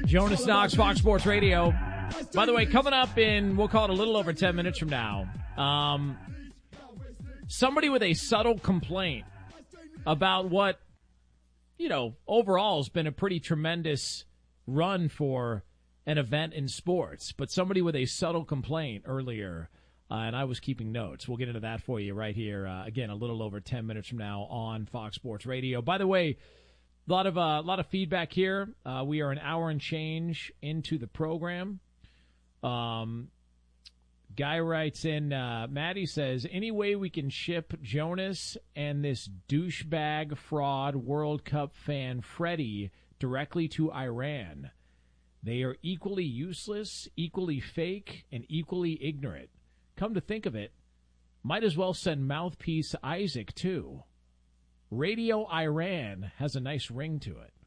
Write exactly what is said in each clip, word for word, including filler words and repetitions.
Jonas Knox, Fox Sports Radio. By the way, coming up in, we'll call it a little over ten minutes from now, um, somebody with a subtle complaint about what, you know, overall has been a pretty tremendous run for an event in sports. But somebody with a subtle complaint earlier, uh, and I was keeping notes. We'll get into that for you right here, uh, again, a little over ten minutes from now on Fox Sports Radio. By the way, a lot of a uh, lot of feedback here. Uh, we are an hour and change into the program. Um, guy writes in, uh, Maddie says, any way we can ship Jonas and this douchebag fraud World Cup fan Freddie directly to Iran. They are equally useless, equally fake, and equally ignorant. Come to think of it, might as well send Mouthpiece Isaac too. Radio Iran has a nice ring to it.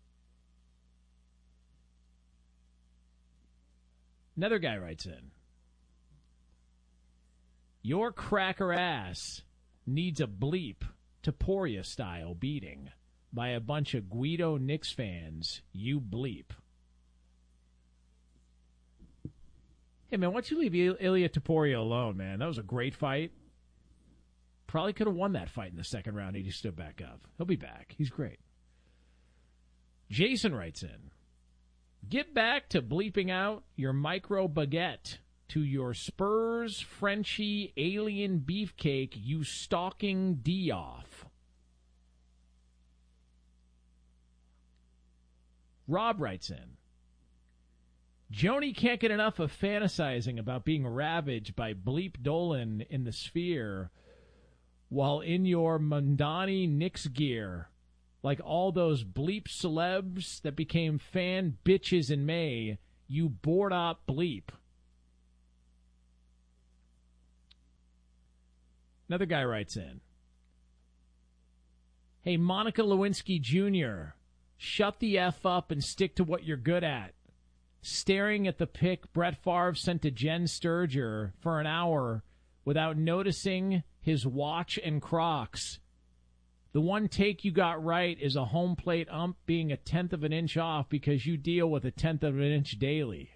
Another guy writes in, your cracker ass needs a bleep Taporia style beating by a bunch of Guido Knicks fans, you bleep. Hey, man, why don't you leave Il- Ilya Taporia alone, man? That was a great fight. Probably could have won that fight in the second round. He just stood back up. He'll be back. He's great. Jason writes in, get back to bleeping out your micro baguette to your Spurs Frenchie alien beefcake, you stalking D-off. Rob writes in, Joni can't get enough of fantasizing about being ravaged by Bleep Dolan in the Sphere while in your Mondani Knicks gear, like all those bleep celebs that became fan bitches in May, you bored up bleep. Another guy writes in, hey, Monica Lewinsky Junior, shut the F up and stick to what you're good at. Staring at the pic Brett Favre sent to Jen Sturger for an hour without noticing his watch and Crocs. The one take you got right is a home plate ump being a tenth of an inch off because you deal with a tenth of an inch daily.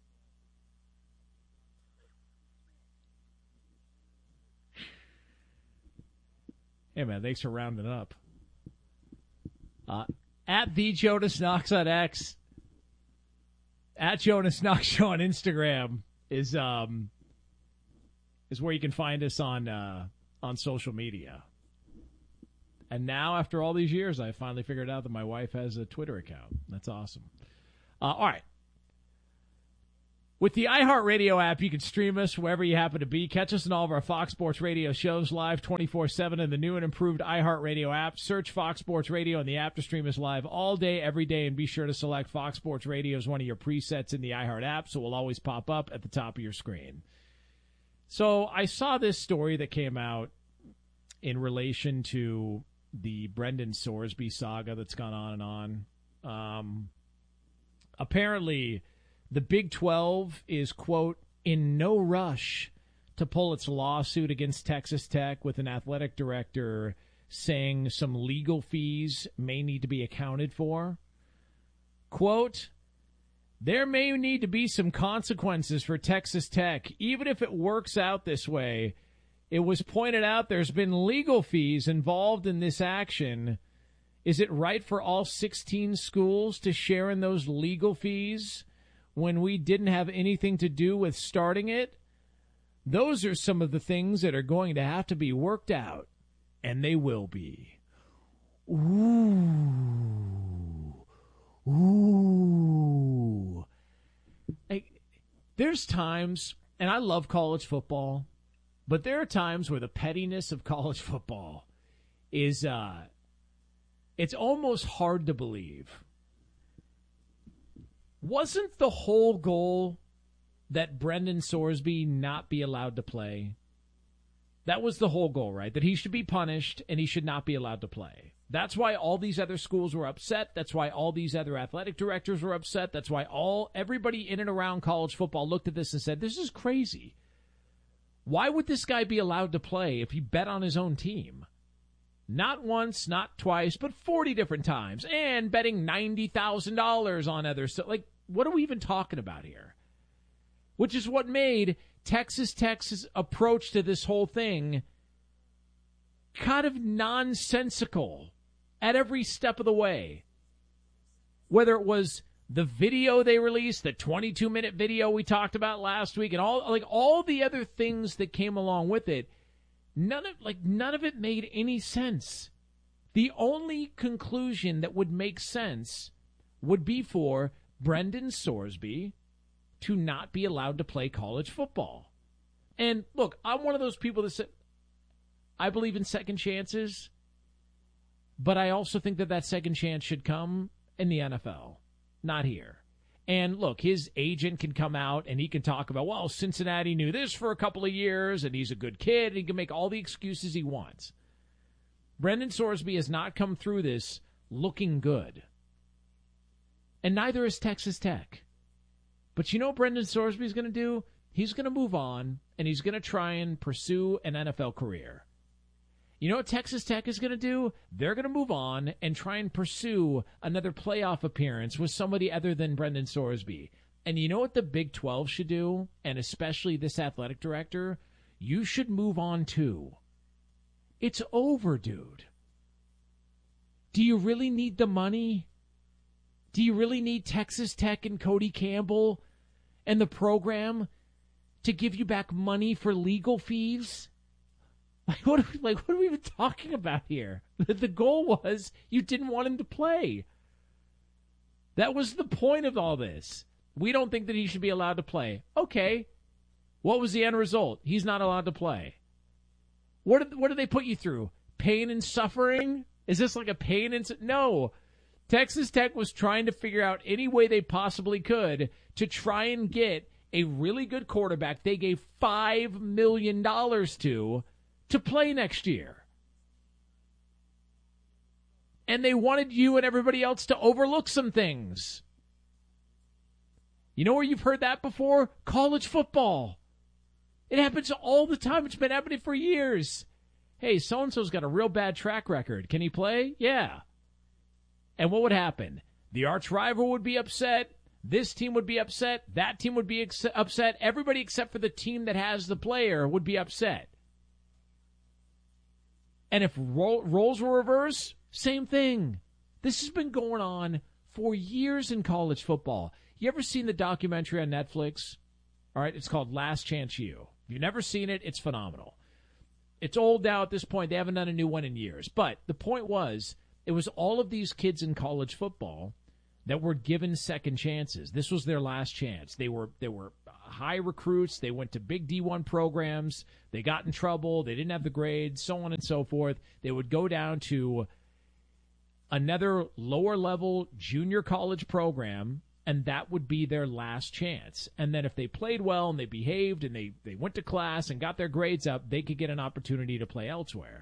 Hey, man, thanks for rounding up. Uh, at the Jonas Knox on X, at Jonas Knox Show on Instagram is um is where you can find us on uh, on social media. And now, after all these years, I finally figured out that my wife has a Twitter account. That's awesome. Uh, all right. With the iHeartRadio app, you can stream us wherever you happen to be. Catch us in all of our Fox Sports Radio shows live twenty-four seven in the new and improved iHeartRadio app. Search Fox Sports Radio in the app to stream us live all day, every day, and be sure to select Fox Sports Radio as one of your presets in the iHeart app, so it will always pop up at the top of your screen. So I saw this story that came out in relation to the Brendan Sorsby saga that's gone on and on. Um, apparently, the Big twelve is, quote, in no rush to pull its lawsuit against Texas Tech, with an athletic director saying some legal fees may need to be accounted for. Quote, there may need to be some consequences for Texas Tech, even if it works out this way. It was pointed out there's been legal fees involved in this action. Is it right for all sixteen schools to share in those legal fees when we didn't have anything to do with starting it? Those are some of the things that are going to have to be worked out, and they will be. Ooh. Ooh. Like, there's times, and I love college football, but there are times where the pettiness of college football is, uh, it's almost hard to believe. Wasn't the whole goal that Brendan Sorsby not be allowed to play? That was the whole goal, right? That he should be punished and he should not be allowed to play. That's why all these other schools were upset. That's why all these other athletic directors were upset. That's why all everybody in and around college football looked at this and said, this is crazy. Why would this guy be allowed to play if he bet on his own team? Not once, not twice, but forty different times, and betting ninety thousand dollars on other stuff. Like, what are we even talking about here? Which is what made Texas Tech's approach to this whole thing kind of nonsensical at every step of the way. Whether it was the video they released, the twenty-two minute video we talked about last week, and all like all the other things that came along with it, none of like none of it made any sense. The only conclusion that would make sense would be for Brendan Sorsby to not be allowed to play college football. And look, I'm one of those people that say I believe in second chances, but I also think that that second chance should come in the N F L, not here. And look, his agent can come out and he can talk about, well, Cincinnati knew this for a couple of years and he's a good kid and he can make all the excuses he wants. Brendan Sorsby has not come through this looking good. And neither is Texas Tech. But you know what Brendan Sorsby is going to do? He's going to move on and he's going to try and pursue an N F L career. You know what Texas Tech is going to do? They're going to move on and try and pursue another playoff appearance with somebody other than Brendan Sorsby. And you know what the Big twelve should do, and especially this athletic director? You should move on too. It's over, dude. Do you really need the money? Do you really need Texas Tech and Cody Campbell and the program to give you back money for legal fees? Like what, are we, like, what are we even talking about here? The goal was you didn't want him to play. That was the point of all this. We don't think that he should be allowed to play. Okay. What was the end result? He's not allowed to play. What did, what did they put you through? Pain and suffering? Is this like a pain and... Su- no. Texas Tech was trying to figure out any way they possibly could to try and get a really good quarterback they gave five million dollars to to play next year. And they wanted you and everybody else to overlook some things. You know where you've heard that before? College football. It happens all the time. It's been happening for years. Hey, so-and-so's got a real bad track record. Can he play? Yeah. And what would happen? The arch rival would be upset. This team would be upset. That team would be ex- upset. Everybody except for the team that has the player would be upset. And if ro- roles were reversed, same thing. This has been going on for years in college football. You ever seen the documentary on Netflix? All right, it's called Last Chance U. If you've never seen it, it's phenomenal. It's old now at this point. They haven't done a new one in years. But the point was, it was all of these kids in college football that were given second chances. This was their last chance. They were they were high recruits. They went to big D one programs. They got in trouble. They didn't have the grades, so on and so forth. They would go down to another lower-level junior college program, and that would be their last chance. And then if they played well and they behaved and they, they went to class and got their grades up, they could get an opportunity to play elsewhere.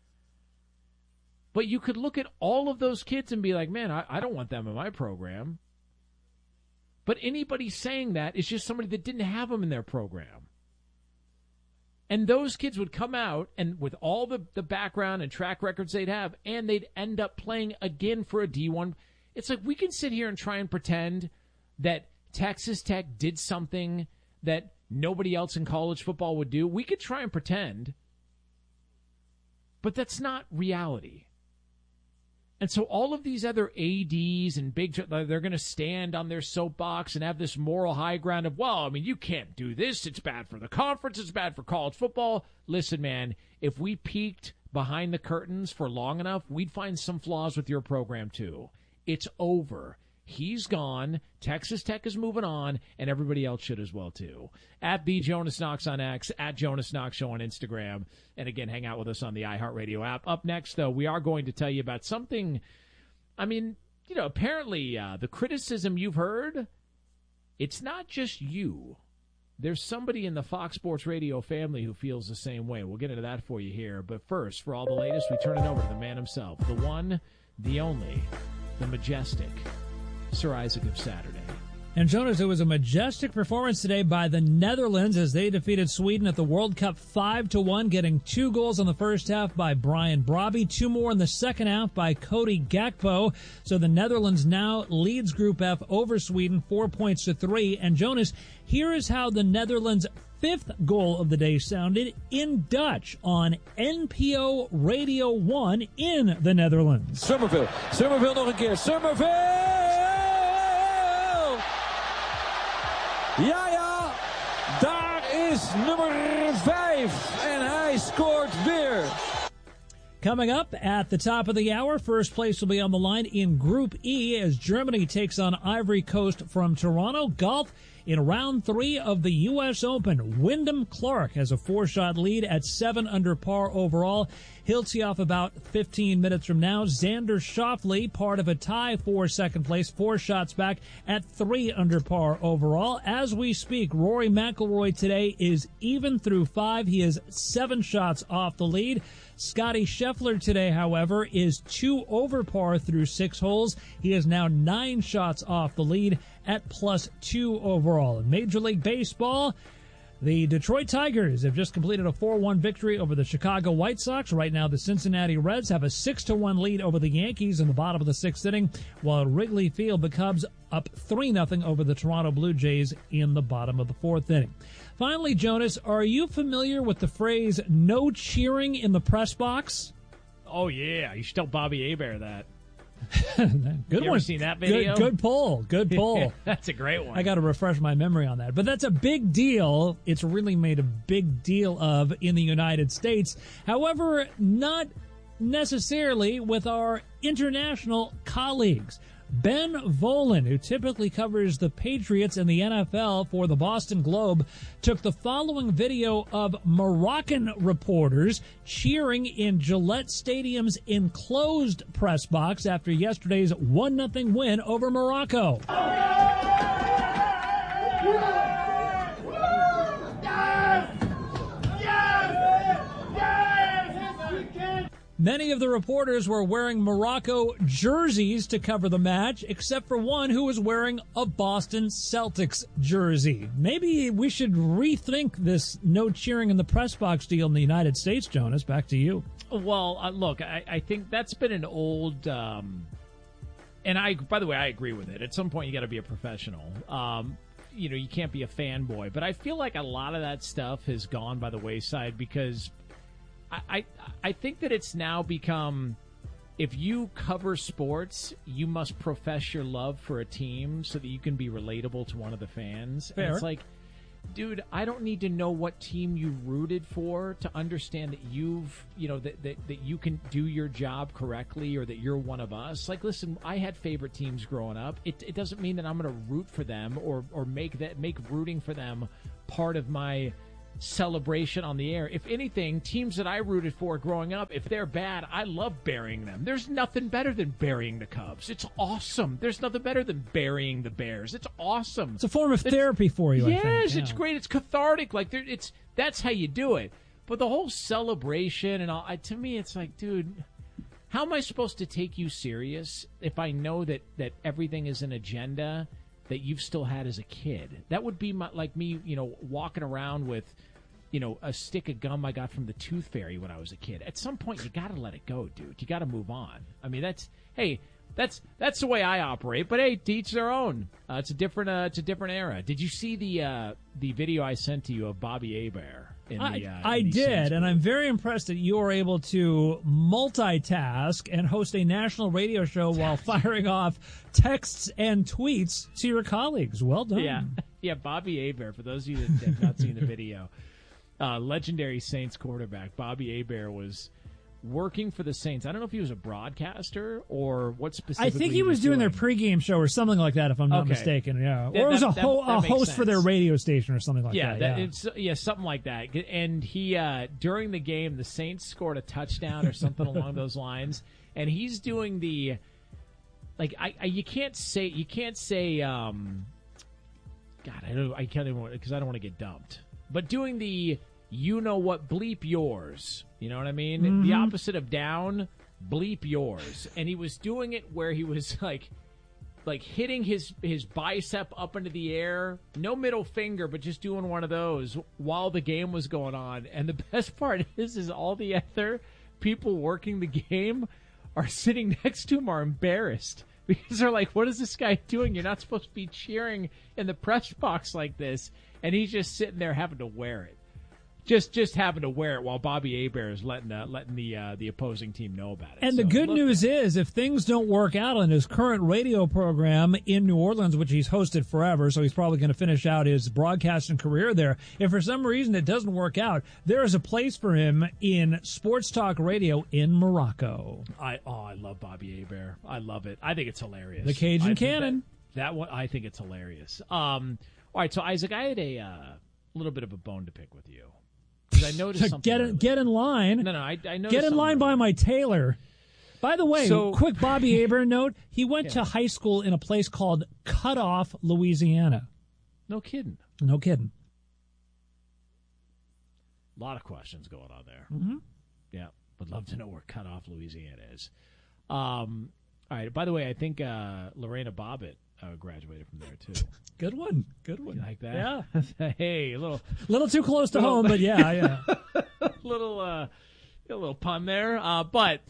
But you could look at all of those kids and be like, man, I, I don't want them in my program. But anybody saying that is just somebody that didn't have them in their program. And those kids would come out, and with all the, the background and track records they'd have, and they'd end up playing again for a D one. It's like we can sit here and try and pretend that Texas Tech did something that nobody else in college football would do. We could try and pretend. But that's not reality. And so all of these other A Ds and big, they're going to stand on their soapbox and have this moral high ground of, well, I mean, you can't do this. It's bad for the conference. It's bad for college football. Listen, man, if we peeked behind the curtains for long enough, we'd find some flaws with your program too. It's over. He's gone. Texas Tech is moving on, and everybody else should as well, too. At the Jonas Knox on X, at Jonas Knox Show on Instagram. And, again, hang out with us on the iHeartRadio app. Up next, though, we are going to tell you about something, I mean, you know, apparently uh, the criticism you've heard, it's not just you. There's somebody in the Fox Sports Radio family who feels the same way. We'll get into that for you here. But first, for all the latest, we turn it over to the man himself, the one, the only, the majestic Sir Isaac of Saturday. And Jonas, it was a majestic performance today by the Netherlands as they defeated Sweden at the World Cup five to one, getting two goals in the first half by Brian Brobby, two more in the second half by Cody Gakpo. So the Netherlands now leads Group F over Sweden, four points to three. And Jonas, here is how the Netherlands' fifth goal of the day sounded in Dutch on N P O Radio one in the Netherlands. Summerville, Summerville nog een keer, Summerville! Ja, ja, daar is nummer vijf en hij scoort weer. Coming up at the top of the hour, first place will be on the line in Group E as Germany takes on Ivory Coast from Toronto. Golf in round three of the U S Open. Wyndham Clark has a four-shot lead at seven under par overall. He'll tee off about fifteen minutes from now. Xander Schauffele, part of a tie for second place, four shots back at three under par overall. As we speak, Rory McIlroy today is even through five. He is seven shots off the lead. Scotty Scheffler today, however, is two over par through six holes. He is now nine shots off the lead at plus two overall. In Major League Baseball, the Detroit Tigers have just completed a four one victory over the Chicago White Sox. Right now, the Cincinnati Reds have a six to one lead over the Yankees in the bottom of the sixth inning, while at Wrigley Field, the Cubs up three nothing over the Toronto Blue Jays in the bottom of the fourth inning. Finally, Jonas, are you familiar with the phrase no cheering in the press box? Oh, yeah. You should tell Bobby Hebert that. Good you one. Ever seen that video? Good, good pull. Good pull. That's a great one. I got to refresh my memory on that. But that's a big deal. It's really made a big deal of in the United States. However, not necessarily with our international colleagues. Ben Volen, who typically covers the Patriots and the N F L for the Boston Globe, took the following video of Moroccan reporters cheering in Gillette Stadium's enclosed press box after yesterday's one nothing win over Morocco. Many of the reporters were wearing Morocco jerseys to cover the match, except for one who was wearing a Boston Celtics jersey. Maybe we should rethink this no cheering in the press box deal in the United States, Jonas. Back to you. Well, uh, look, I, I think that's been an old... Um, and I, by the way, I agree with it. At some point, you got to be a professional. Um, you know, you can't be a fanboy. But I feel like a lot of that stuff has gone by the wayside because... I, I think that it's now become, if you cover sports, you must profess your love for a team so that you can be relatable to one of the fans. Fair. And it's like, dude, I don't need to know what team you rooted for to understand that you've, you know, that, that, that you can do your job correctly or that you're one of us. Like, listen, I had favorite teams growing up. It, it doesn't mean that I'm going to root for them or, or make that make rooting for them part of my celebration on the air. If anything, teams that I rooted for growing up, if they're bad, I love burying them. There's nothing better than burying the Cubs. It's awesome. There's nothing better than burying the Bears. It's awesome. It's a form of it's, therapy for you, yes, I think. Yeah. It's great. It's cathartic. Like it's that's how you do it. But the whole celebration and all, I, to me, it's like, dude, how am I supposed to take you serious if I know that, that everything is an agenda that you've still had as a kid? That would be my, like me, you know, walking around with, you know, a stick of gum I got from the Tooth Fairy when I was a kid. At some point, you got to let it go, dude. You got to move on. I mean, that's hey, that's that's the way I operate. But hey, to each their own. Uh, it's a different, uh, it's a different era. Did you see the uh, the video I sent to you of Bobby Hebert? In the, I, uh, I in the did, and I'm very impressed that you are able to multitask and host a national radio show while firing off texts and tweets to your colleagues. Well done. Yeah, yeah. Bobby Hebert. For those of you that have not seen the video. Uh, legendary Saints quarterback Bobby Hebert was working for the Saints. I don't know if he was a broadcaster or what specifically. I think he was, was doing, doing their pregame show or something like that, if I'm not okay. mistaken. Yeah, or that, it was that, a, ho- that, that a host sense. for their radio station or something like yeah, that. that Yeah, it's, yeah, something like that. And he uh, during the game, the Saints scored a touchdown or something along those lines, and he's doing the like. I, I you can't say you can't say. Um, God, I don't. I can't even because I don't want to get dumped. But doing the you know what, bleep yours. You know what I mean? Mm-hmm. The opposite of down, bleep yours. And he was doing it where he was like, like hitting his, his bicep up into the air, no middle finger, but just doing one of those while the game was going on. And the best part is, is all the other people working the game are sitting next to him are embarrassed because they're like, what is this guy doing? You're not supposed to be cheering in the press box like this. And he's just sitting there having to wear it. Just just having to wear it while Bobby Hebert is letting uh, letting the uh, the opposing team know about it. And so, the good look, news is, if things don't work out on his current radio program in New Orleans, which he's hosted forever, so he's probably going to finish out his broadcasting career there. If for some reason it doesn't work out, there is a place for him in sports talk radio in Morocco. I oh I love Bobby Hebert. I love it. I think it's hilarious. The Cajun I Cannon. That, that one I think it's hilarious. Um, all right, so Isaac, I had a uh, little bit of a bone to pick with you. I noticed something. Get in, get in line. No, no, I, I noticed Get in line by my tailor. By the way, So- quick Bobby Hebert note. He went Yeah. to high school in a place called Cut Off, Louisiana. No kidding. No kidding. A lot of questions going on there. Mm-hmm. Yeah, would love to know where Cut Off, Louisiana is. Um, all right. By the way, I think uh, Lorena Bobbitt uh, graduated from there too. Good one. Good one. You like that? Yeah. Hey, a little, little too close to Little- home, but yeah, yeah. little, uh, a little pun there. Uh, but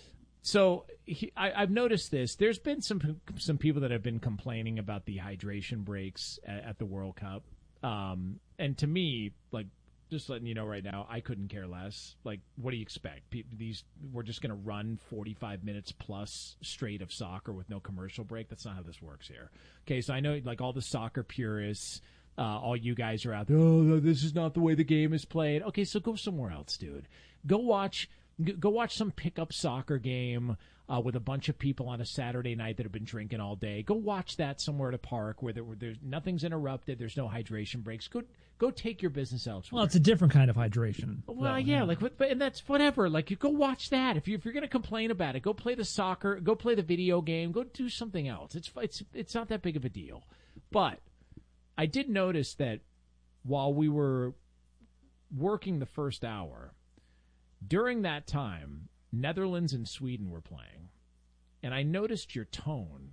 so he, I, I've noticed this. There's been some some people that have been complaining about the hydration breaks at, at the World Cup. Um, and to me, like, just letting you know right now, I couldn't care less. Like, what do you expect? Pe- these we're just going to run forty-five minutes plus straight of soccer with no commercial break. That's not how this works here. Okay, so I know, like, all the soccer purists, uh, all you guys are out there. Oh, no, this is not the way the game is played. Okay, so go somewhere else, dude. Go watch. g- Go watch some pickup soccer game uh, with a bunch of people on a Saturday night that have been drinking all day. Go watch that somewhere at a park where, there, where there's nothing's interrupted. There's no hydration breaks. Go go take your business elsewhere. Well, it's a different kind of hydration. Well, though, yeah, like, but, but and that's whatever. Like, you go watch that. If you if you're gonna complain about it, go play the soccer, go play the video game, go do something else. It's it's it's not that big of a deal. But I did notice that while we were working the first hour, during that time, Netherlands and Sweden were playing, and I noticed your tone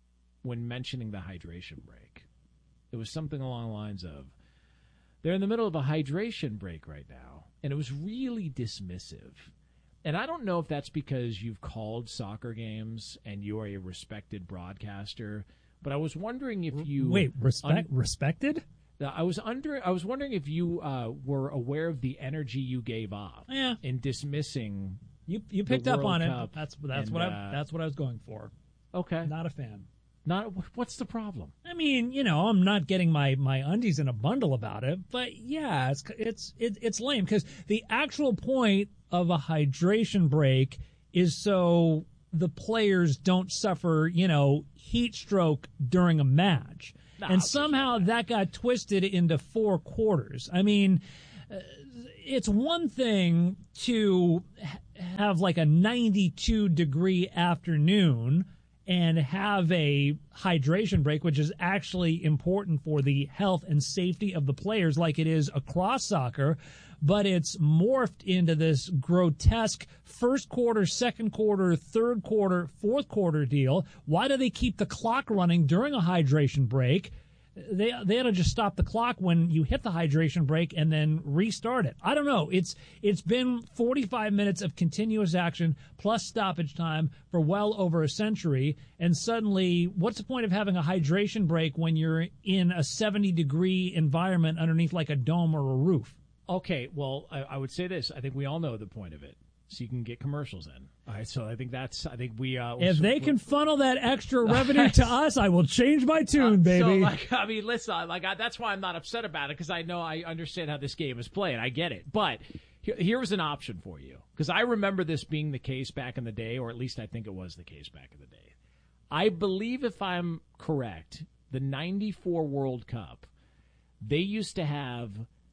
when mentioning the hydration break. It was something along the lines of, they're in the middle of a hydration break right now, and it was really dismissive. And I don't know if that's because you've called soccer games and you are a respected broadcaster, but I was wondering if you Wait, respect un- respected? I was under. I was wondering if you uh, were aware of the energy you gave off Yeah. in dismissing. You you picked the up on World it. Cup That's that's and, what I uh, that's what I was going for. Okay, Not a fan. not what's the problem? I mean, you know, I'm not getting my, my undies in a bundle about it, but yeah, it's it's it, it's lame because the actual point of a hydration break is so the players don't suffer, you know, heat stroke during a match. Nah, and okay, somehow that got twisted into four quarters. I mean, uh, it's one thing to ha- have like a ninety-two degree afternoon and have a hydration break, which is actually important for the health and safety of the players like it is across soccer, but it's morphed into this grotesque first quarter, second quarter, third quarter, fourth quarter deal. Why do they keep the clock running during a hydration break? They they ought to just stop the clock when you hit the hydration break and then restart it. I don't know. It's it's been forty-five minutes of continuous action plus stoppage time for well over a century, and suddenly, what's the point of having a hydration break when you're in a seventy degree environment underneath like a dome or a roof? Okay, well, I, I would say this. I think we all know the point of it, so you can get commercials in. All right, so I think that's. I think we. Uh, If so they we're- can funnel that extra revenue to us, I will change my tune, baby. So, like, I mean, listen, like, I, that's why I'm not upset about it, because I know I understand how this game is played. I get it. But here, here was an option for you, because I remember this being the case back in the day, or at least I think it was the case back in the day. I believe, if I'm correct, the ninety-four World Cup, they used to have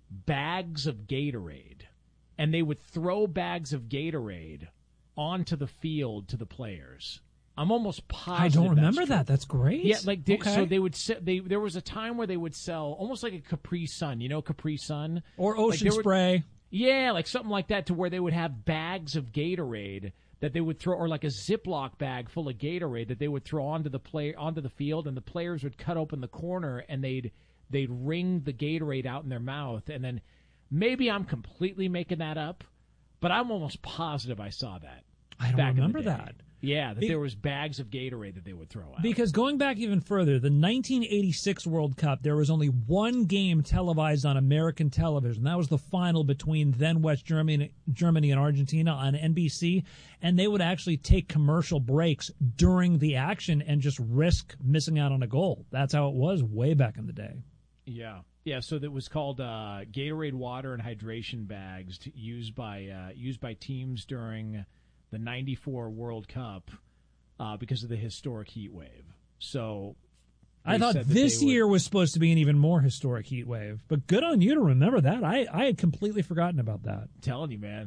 bags of Gatorade, and they would throw bags of Gatorade onto the field to the players. I'm almost positive. I don't remember that's true. that. That's great. Yeah, like they, okay. so they would se- they there was a time where they would sell almost like a Capri Sun, you know, Capri Sun or Like, ocean there would- spray. Yeah, like something like that, to where they would have bags of Gatorade that they would throw, or like a Ziploc bag full of Gatorade that they would throw onto the play onto the field, and the players would cut open the corner and they'd they'd wring the Gatorade out in their mouth, and then maybe I'm completely making that up, but I'm almost positive I saw that. I don't back remember in the day. that. Yeah, that Be- there was bags of Gatorade that they would throw out. Because going back even further, the nineteen eighty-six World Cup, there was only one game televised on American television. That was the final between then West Germany, Germany and Argentina on N B C, and they would actually take commercial breaks during the action and just risk missing out on a goal. That's how it was way back in the day. Yeah. Yeah, so that was called uh, Gatorade water and hydration bags to, used by uh, used by teams during the ninety-four World Cup uh, because of the historic heat wave. So I thought this would, year was supposed to be an even more historic heat wave, but good on you to remember that. I, I had completely forgotten about that. I'm telling you, man.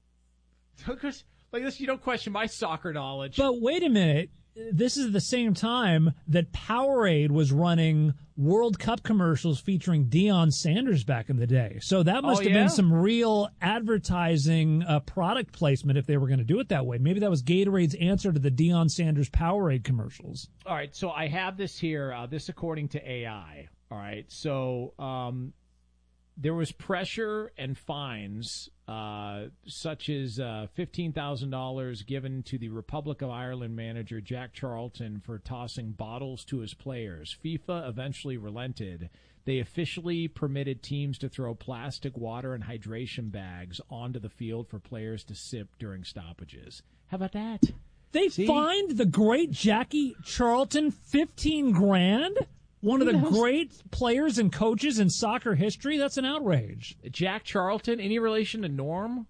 Like this, you don't question my soccer knowledge. But wait a minute. This is the same time that Powerade was running World Cup commercials featuring Deion Sanders back in the day. So that must oh, have yeah? been some real advertising uh, product placement if they were going to do it that way. Maybe that was Gatorade's answer to the Deion Sanders Powerade commercials. All right, so I have this here, uh, this according to A I. All right, so um, there was pressure and fines uh, such as uh, fifteen thousand dollars given to the Republic of Ireland manager Jack Charlton for tossing bottles to his players. FIFA eventually relented. They officially permitted teams to throw plastic water and hydration bags onto the field for players to sip during stoppages. How about that? They See? fined the great Jackie Charlton fifteen grand? One of the great players and coaches in soccer history? That's an outrage. Jack Charlton, any relation to Norm?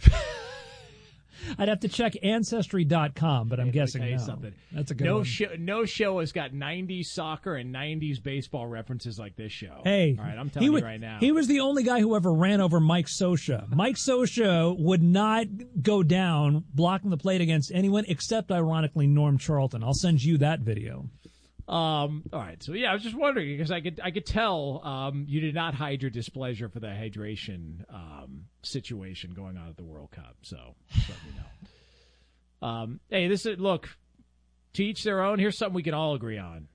I'd have to check Ancestry dot com, but I'm Hey, guessing let me no. tell you something. That's a good no one. Show, no show has got nineties soccer and nineties baseball references like this show. Hey, all right, I'm telling he you was, right now. He was the only guy who ever ran over Mike Scioscia. Mike Scioscia would not go down blocking the plate against anyone except, ironically, Norm Charlton. I'll send you that video. Um. All right. So yeah, I was just wondering because I could I could tell um you did not hide your displeasure for the hydration um situation going on at the World Cup. So just let me know. Um. Hey, this is look. To each their own. Here's something we can all agree on.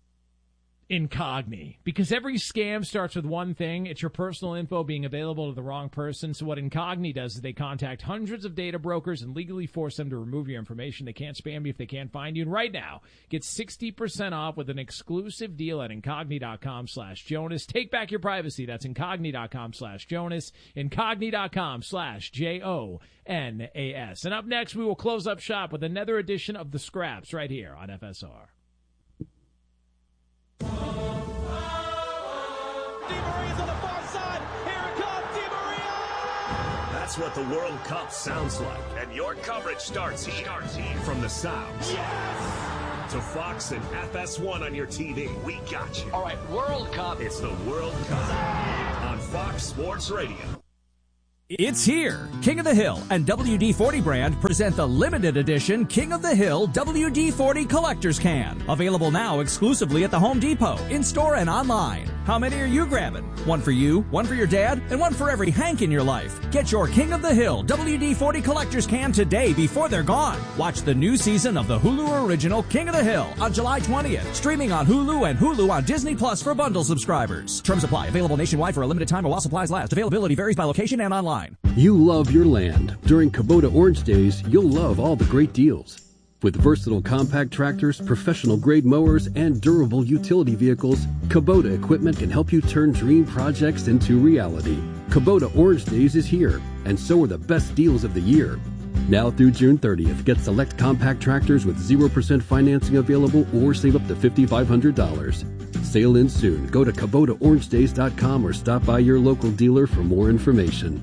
Incogni, because every scam starts with one thing. It's your personal info being available to the wrong person. So what Incogni does is they contact hundreds of data brokers and legally force them to remove your information. They can't spam you if they can't find you. And right now, get sixty percent off with an exclusive deal at Incogni.com slash Jonas. Take back your privacy. That's Incogni.com slash Jonas. Incogni.com slash J O N A S. And up next, we will close up shop with another edition of The Scraps right here on F S R. Di Maria's on the far side. Here it comes, Di Maria! That's what the World Cup sounds like. And your coverage starts here. Starts here. From the sounds. Yes! To Fox and F S one on your T V. We got you. All right, World Cup. It's the World Cup on Fox Sports Radio. It's here. King of the Hill and W D forty brand present the limited edition King of the Hill W D forty Collector's Can. Available now exclusively at the Home Depot, in-store and online. How many are you grabbing? One for you, one for your dad, and one for every Hank in your life. Get your King of the Hill W D forty Collector's Can today before they're gone. Watch the new season of the Hulu original King of the Hill on July twentieth. Streaming on Hulu and Hulu on Disney Plus for bundle subscribers. Terms apply. Available nationwide for a limited time while supplies last. Availability varies by location and online. You love your land. During Kubota Orange Days, you'll love all the great deals. With versatile compact tractors, professional-grade mowers, and durable utility vehicles, Kubota equipment can help you turn dream projects into reality. Kubota Orange Days is here, and so are the best deals of the year. Now through June thirtieth, get select compact tractors with zero percent financing available or save up to five thousand five hundred dollars. Sale ends soon. Go to Kubota Orange Days dot com or stop by your local dealer for more information.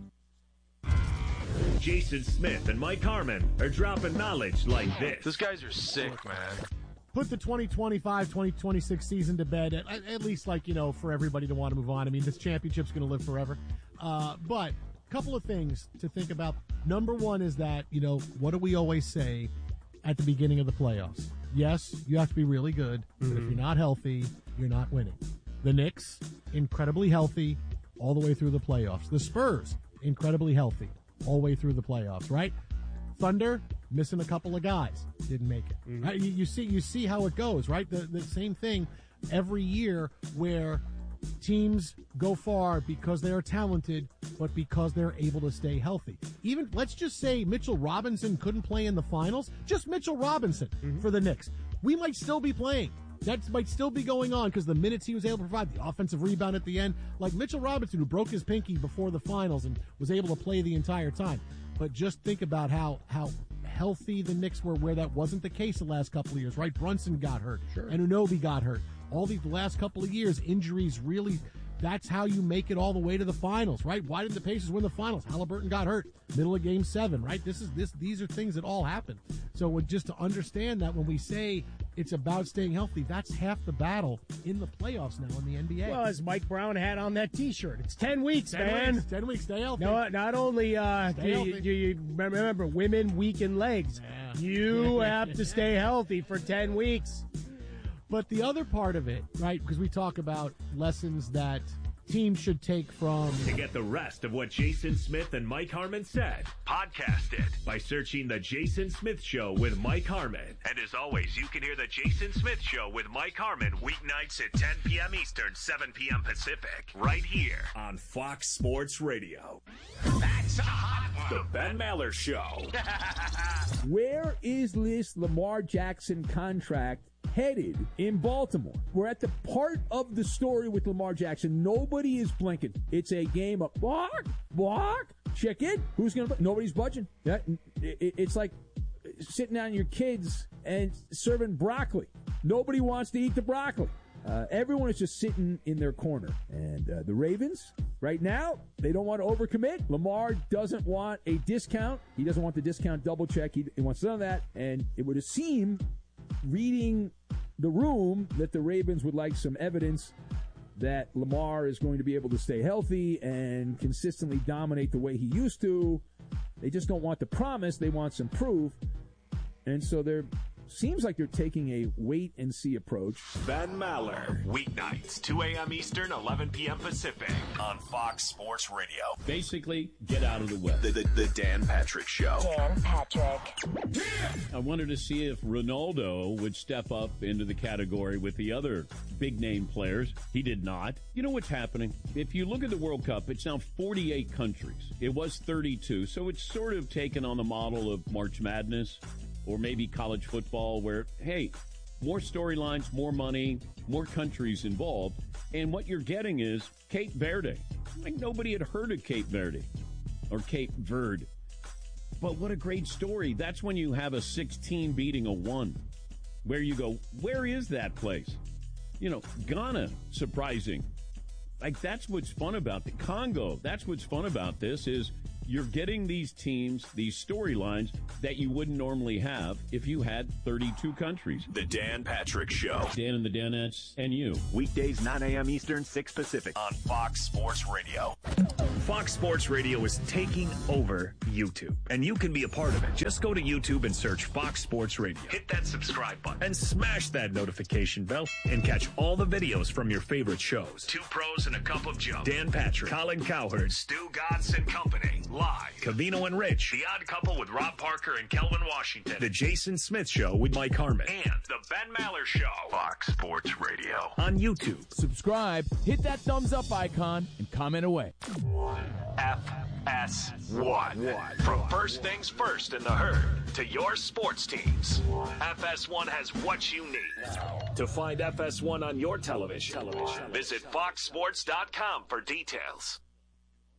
Jason Smith and Mike Harmon are dropping knowledge like this. Those guys are sick, man. Put the twenty twenty-five twenty twenty-six season to bed, at, at least, like, you know, for everybody to want to move on. I mean, this championship's going to live forever. Uh, but a couple of things to think about. Number one is that, you know, what do we always say at the beginning of the playoffs? Yes, you have to be really good, mm-hmm. but if you're not healthy, you're not winning. The Knicks, incredibly healthy all the way through the playoffs. The Spurs, incredibly healthy all the way through the playoffs, right? Thunder missing a couple of guys, didn't make it. Mm-hmm. Right? You, you see, you see how it goes, right? The the same thing every year where teams go far because they are talented, but because they're able to stay healthy. Even, let's just say Mitchell Robinson couldn't play in the finals. Just Mitchell Robinson mm-hmm. for the Knicks. We might still be playing. That might still be going on because the minutes he was able to provide, the offensive rebound at the end, like Mitchell Robinson, who broke his pinky before the finals and was able to play the entire time. But just think about how, how healthy the Knicks were, where that wasn't the case the last couple of years, right? Brunson got hurt, sure. and Anunoby got hurt. All these the last couple of years, injuries really, that's how you make it all the way to the finals, right? Why did the Pacers win the finals? Halliburton got hurt, middle of game seven, right? This is this. These are things that all happen. So just to understand that when we say it's about staying healthy, that's half the battle in the playoffs now in the N B A. Well, as Mike Brown had on that T-shirt, it's ten weeks, ten man. Weeks, ten weeks, stay healthy. No, not only uh, do, healthy. you, do you remember women weaken legs, yeah. you have to stay healthy for ten weeks. But the other part of it, right, because we talk about lessons that teams should take from... To get the rest of what Jason Smith and Mike Harmon said, podcast it by searching The Jason Smith Show with Mike Harmon. And as always, you can hear The Jason Smith Show with Mike Harmon weeknights at ten p.m. Eastern, seven p.m. Pacific, right here on Fox Sports Radio. That's a hot one. The Ben Maller Show. Where is this Lamar Jackson contract headed in Baltimore? We're at the part of the story with Lamar Jackson. Nobody is blinking. It's a game of bark, bark, check it. Who's going to, nobody's budging. That, it, it's like sitting down your kids and serving broccoli. Nobody wants to eat the broccoli. Uh, everyone is just sitting in their corner. And uh, the Ravens, right now, they don't want to overcommit. Lamar doesn't want a discount. He doesn't want the discount double check. He, he wants none of that. And it would seem, reading the room, that the Ravens would like some evidence that Lamar is going to be able to stay healthy and consistently dominate the way he used to. They just don't want the promise. They want some proof. And so they're seems like they're taking a wait-and-see approach. Ben Maller, weeknights, two a.m. Eastern, eleven p.m. Pacific, on Fox Sports Radio. Basically, get out of the way. The, the, the Dan Patrick Show. Dan Patrick. I wanted to see if Ronaldo would step up into the category with the other big-name players. He did not. You know what's happening? If you look at the World Cup, it's now forty-eight countries. It was thirty-two, so it's sort of taken on the model of March Madness, or maybe college football, where, hey, more storylines, more money, more countries involved. And what you're getting is Cape Verde. Like, nobody had heard of Cape Verde or Cape Verde. But what a great story. That's when you have a sixteen beating a one, where you go, where is that place? You know, Ghana, surprising. Like, that's what's fun about the Congo. That's what's fun about this is you're getting these teams, these storylines that you wouldn't normally have if you had thirty-two countries. The Dan Patrick Show. Dan and the Danettes and you. Weekdays, nine a.m. Eastern, six Pacific, on Fox Sports Radio. Fox Sports Radio is taking over YouTube, and you can be a part of it. Just go to YouTube and search Fox Sports Radio. Hit that subscribe button and smash that notification bell and catch all the videos from your favorite shows. Two Pros and a Cup of Joe. Dan Patrick, Colin Cowherd, Stu Godson Company. Live. Cavino and Rich. The Odd Couple with Rob Parker and Kelvin Washington. The Jason Smith Show with Mike Harmon. And The Ben Maller Show. Fox Sports Radio. On YouTube. Subscribe, hit that thumbs up icon, and comment away. F S one. From first things first in the herd to your sports teams. F S one has what you need. To find F S one on your television, television. Visit fox sports dot com for details.